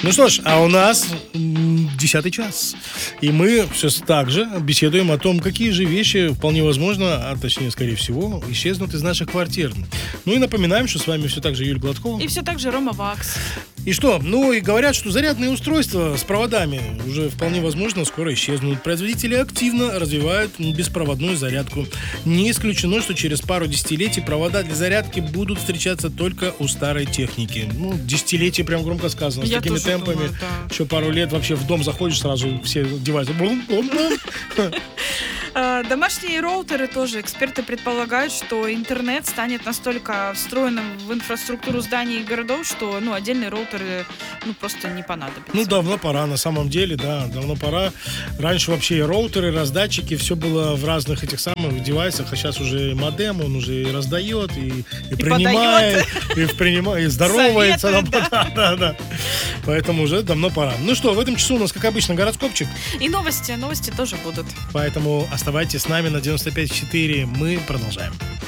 Ну что ж, а у нас 10 час. И мы все так же беседуем о том, какие же вещи вполне возможно, а точнее, скорее всего, исчезнут из наших квартир. Ну и напоминаем, что с вами все так же Юлия Гладкова. И все так же Рома Вакс. И что? Ну и говорят, что зарядные устройства с проводами уже вполне возможно скоро исчезнут. Производители активно развивают беспроводную зарядку. Не исключено, что через пару десятилетий провода для зарядки будут встречаться только у старой техники. Ну, десятилетие прям громко сказано. С Я такими тоже темпами. думаю, да. Еще пару лет вообще в дом заходишь, сразу все девайсы. Бум-бум-бум. Домашние роутеры тоже. Эксперты предполагают, что интернет станет настолько встроенным в инфраструктуру зданий и городов, что отдельные роутеры просто не понадобятся. Ну, давно пора, на самом деле, да, давно пора. Раньше вообще и роутеры, раздатчики, все было в разных этих самых девайсах, а сейчас уже и модем, он уже и раздает, и принимает, и здоровается. Советует, Да. Поэтому уже давно пора. Ну что, в этом часу у нас, как обычно, гороскопчик. И новости тоже будут. Поэтому оставайтесь с нами на 95.4. Мы продолжаем.